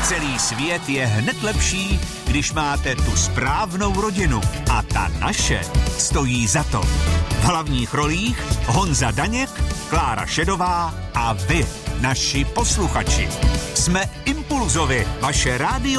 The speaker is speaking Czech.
Celý svět je hned lepší, když máte tu správnou rodinu. A ta naše stojí za to. V hlavních rolích Honza Daněk, Klára Šedová a vy, naši posluchači. Jsme Impulzovi, vaše rádio.